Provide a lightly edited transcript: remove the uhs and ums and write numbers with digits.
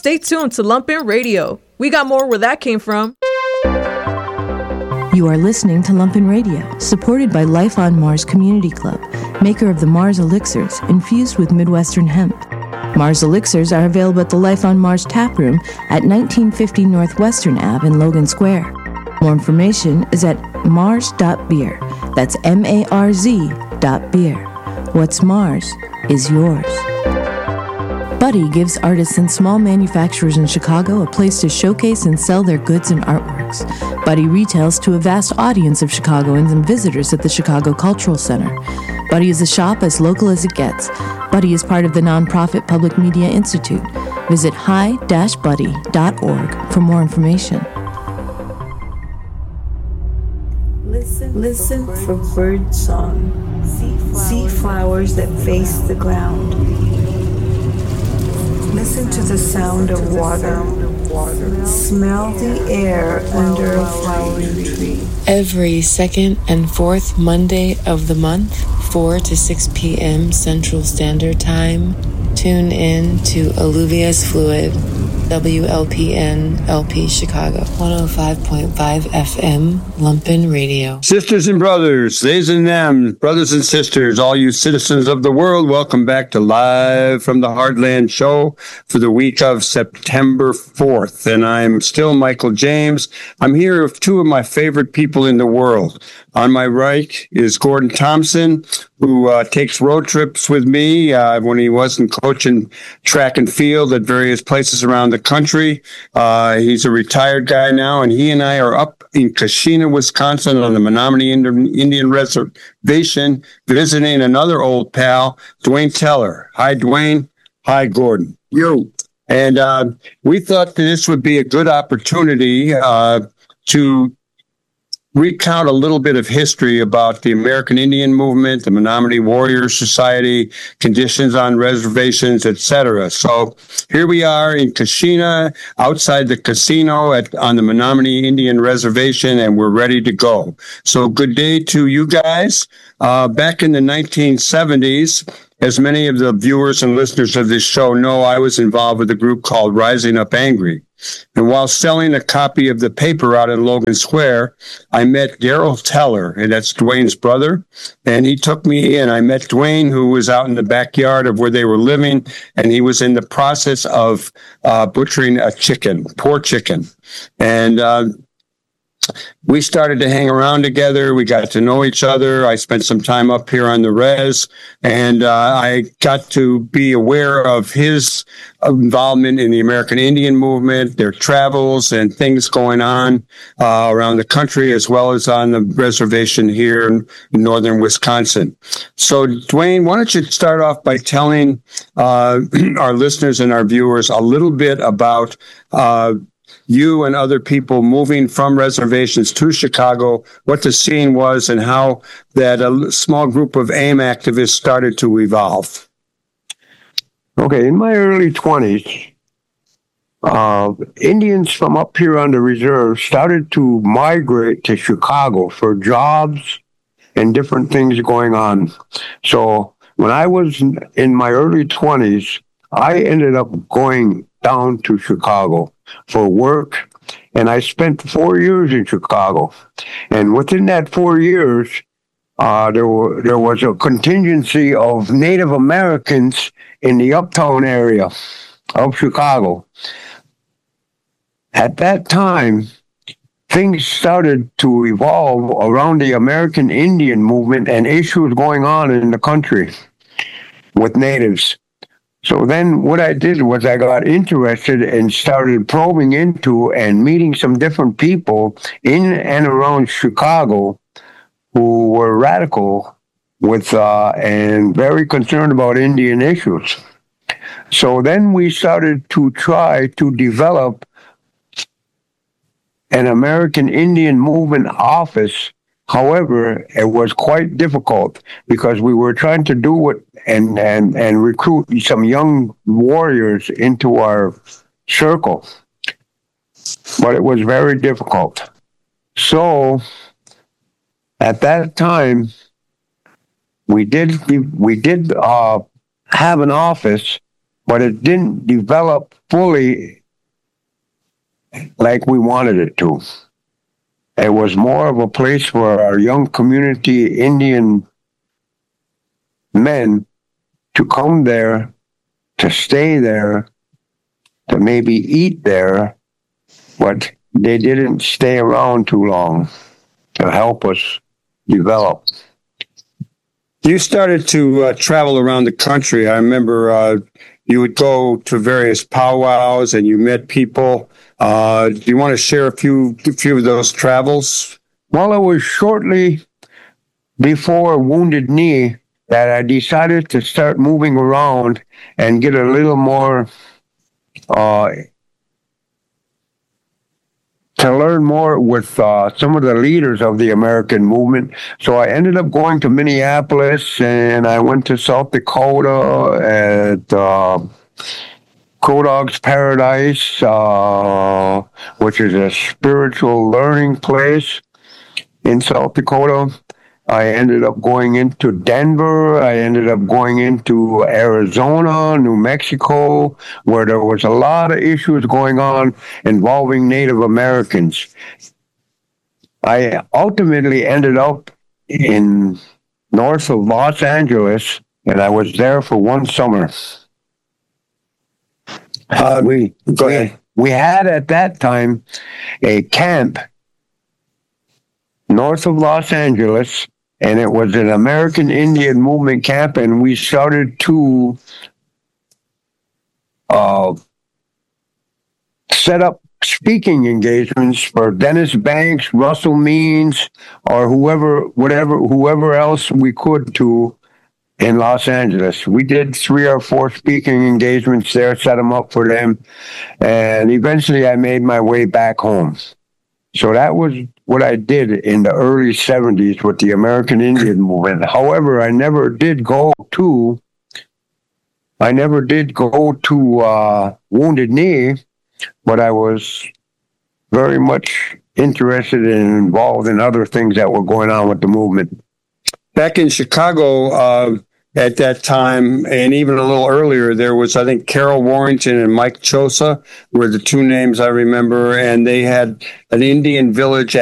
stay tuned to Lumpen Radio. We got more where that came from. You are listening to Lumpen Radio, supported by Life on Mars Community Club, maker of the Mars Elixirs, infused with Midwestern hemp. Mars Elixirs are available at the Life on Mars tap room at 1950 Northwestern Ave in Logan Square. More information is at mars.beer. That's MARZ.beer. What's Mars is yours. Buddy gives artists and small manufacturers in Chicago a place to showcase and sell their goods and artworks. Buddy retails to a vast audience of Chicagoans and visitors at the Chicago Cultural Center. Buddy is a shop as local as it gets. Buddy is part of the nonprofit Public Media Institute. Visit hi-buddy.org for more information. Listen for bird song. See flowers that face the ground. Listen to the sound of water. Smell the air under a flowering tree. Every second and fourth Monday of the month, 4 to 6 p.m. Central Standard Time, tune in to Alluvius Fluid, WLPN LP Chicago, 105.5 FM, Lumpen Radio. Sisters and brothers, theys and them, brothers and sisters, all you citizens of the world, welcome back to Live from the Heartland show for the week of September 4th. And I'm still Michael James. I'm here with two of my favorite people in the world. On my right is Gordon Thompson, who takes road trips with me when he wasn't coaching track and field at various places around the country. He's a retired guy now, and he and I are up in Kashina, Wisconsin on the Menominee Indian Reservation visiting another old pal, Dwayne Teller. Hi, Dwayne. Hi, Gordon. Yo. And we thought that this would be a good opportunity to recount a little bit of history about the American Indian movement, the Menominee Warrior Society, conditions on reservations, etc. So here we are in Kashina, outside the casino on the Menominee Indian Reservation, and we're ready to go. So good day to you guys. Back in the 1970s, as many of the viewers and listeners of this show know, I was involved with a group called Rising Up Angry. And while selling a copy of the paper out in Logan Square, I met Daryl Teller, and that's Dwayne's brother. And he took me in. I met Dwayne, who was out in the backyard of where they were living, and he was in the process of butchering a chicken, poor chicken. And we started to hang around together. We got to know each other. I spent some time up here on the res, and I got to be aware of his involvement in the American Indian movement, their travels and things going on around the country, as well as on the reservation here in northern Wisconsin. So, Dwayne, why don't you start off by telling our listeners and our viewers a little bit about you and other people moving from reservations to Chicago, what the scene was, and how that a small group of AIM activists started to evolve. Okay, in my early 20s, Indians from up here on the reserve started to migrate to Chicago for jobs and different things going on. So when I was in my early 20s, I ended up going down to Chicago for work, and I spent 4 years in Chicago. And within that 4 years, there was a contingency of Native Americans in the uptown area of Chicago. At that time, things started to evolve around the American Indian movement and issues going on in the country with natives. So then what I did was I got interested and started probing into and meeting some different people in and around Chicago who were radical with and very concerned about Indian issues. So then we started to try to develop an American Indian movement office. However, it was quite difficult because we were trying to do it and recruit some young warriors into our circle. But it was very difficult. So at that time, we did have an office, but it didn't develop fully like we wanted it to. It was more of a place for our young community Indian men to come there, to stay there, to maybe eat there, but they didn't stay around too long to help us develop. You started to travel around the country. I remember you would go to various powwows and you met people. Do you want to share a few of those travels? Well, it was shortly before Wounded Knee that I decided to start moving around and get a little more, to learn more with some of the leaders of the American movement. So I ended up going to Minneapolis, and I went to South Dakota at Crow Dog's Paradise, which is a spiritual learning place in South Dakota. I ended up going into Denver. I ended up going into Arizona, New Mexico, where there was a lot of issues going on involving Native Americans. I ultimately ended up in north of Los Angeles, and I was there for one summer. We had at that time a camp north of Los Angeles, and it was an American Indian movement camp, and we started to set up speaking engagements for Dennis Banks, Russell Means, or whoever else we could to in Los Angeles. We did 3 or 4 speaking engagements there, set them up for them, and eventually I made my way back home. So that was what I did in the early 70s with the American Indian movement. However, I never did go to Wounded Knee, but I was very much interested and involved in other things that were going on with the movement. Back in Chicago, at that time, and even a little earlier, there was, I think, Carol Warrington and Mike Chosa were the 2 names I remember, and they had an Indian village